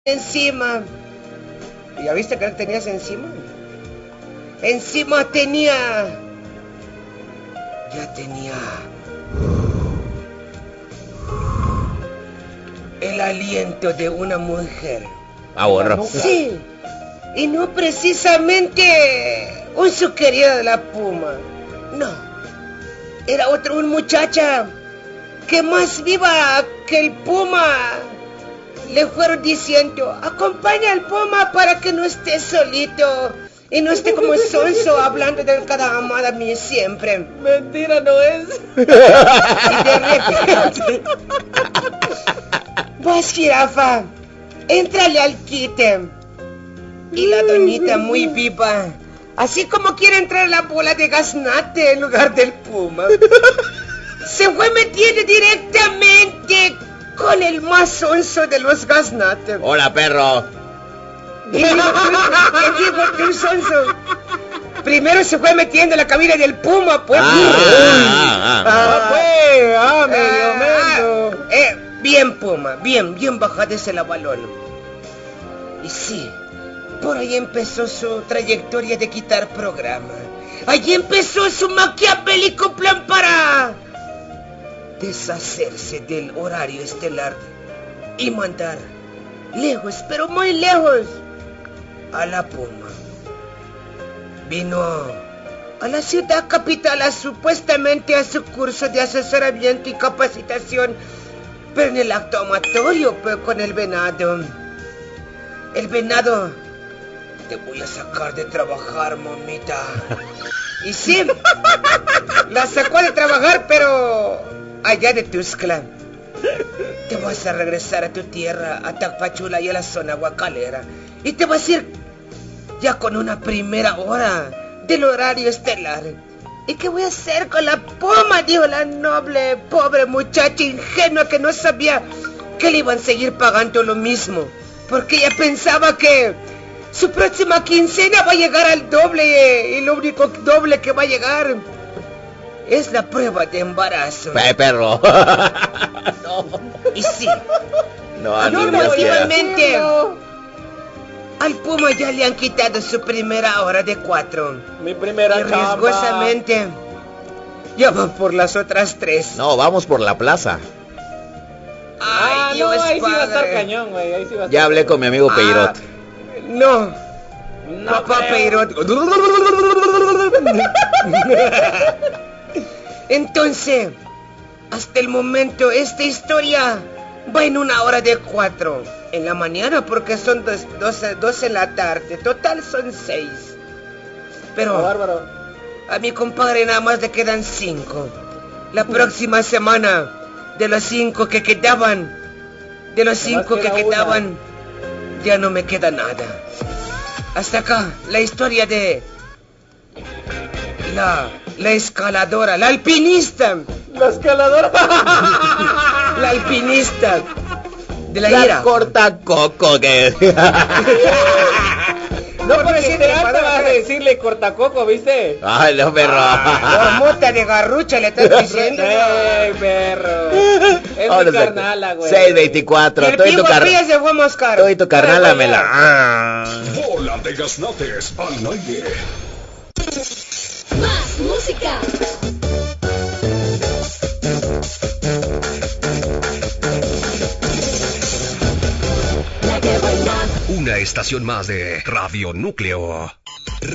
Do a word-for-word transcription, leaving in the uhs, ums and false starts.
encima. ¿Ya viste que tenías encima? Encima tenía... Ya tenía... el aliento de una mujer. Ah, bueno. Sí. Y no precisamente un su querida de la Puma. No. Era otro, un muchacha que más viva que el Puma. Le fueron diciendo, acompaña al Puma para que no esté solito y no esté como sonso hablando de cada amada mía siempre. Mentira no es. Y de repente, vas, jirafa, éntrale al quite. Y la doñita muy viva, así como quiere entrar la bola de gaznate en lugar del Puma, se fue metiendo directamente con el más sonso de los gaznates. Hola, perro. Y digo, ¿qué digo tú, sonso? Primero se fue metiendo en la cabina del Puma, pues. Ah, ah, ah, ah, pues, ah, medio ah, mendo. eh, bien, Puma, bien, bien bajada ese la balón. Y sí, por ahí empezó su trayectoria de quitar programa. Allí empezó su maquiavélico plan para deshacerse del horario estelar y mandar lejos, pero muy lejos, a la Puma. Vino a la ciudad capital a, supuestamente a su curso de asesoramiento y capacitación, pero en el acto amatorio, pero con el venado. El venado, te voy a sacar de trabajar, mamita. Y sí, la sacó de trabajar, pero allá de Tuxtla. Te vas a regresar a tu tierra, a Tapachula y a la zona guacalera. Y te vas a ir ya con una primera hora del horario estelar. ¿Y qué voy a hacer con la Puma?, dijo la noble, pobre muchacha ingenua que no sabía que le iban a seguir pagando lo mismo. Porque ella pensaba que su próxima quincena va a llegar al doble, y lo único doble que va a llegar es la prueba de embarazo. Eh, perro. No. Y sí, No, afirmativamente, al Puma ya le han quitado su primera hora de cuatro. Mi primera y riesgosamente ya van por las otras tres. No, vamos por la plaza. Ay, ah, Dios, no, ahí sí va a estar padre. cañón, güey. Ahí sí va a estar Ya hablé con mi amigo Ah, Peirot. No, No papá creo. Peirot. Entonces, hasta el momento, esta historia va en una hora de cuatro en la mañana, porque son dos, doce, doce en la tarde. Total son seis. Pero Oh, bárbaro. a mi compadre nada más le quedan cinco. La próxima semana, de los cinco que quedaban, de los cinco que queda quedaban, ya no me queda nada. Hasta acá, la historia de la, la escaladora, la alpinista, La escaladora. la alpinista de la, La ira. corta coco que... No, Porque porque si te te vas vas a decirle cortacoco, ¿viste? Ay, no, perro. La mota de garrucha le estás diciendo. Ey, perro. Es Ahora mi sí. carnala, güey. seis veinticuatro. Y el Tú y tu pico car... frío se fue más caro. Tú y tu carnala me la... Ah. Bola de gaznates al aire. Más música. La que baila. Una estación más de Radio Núcleo.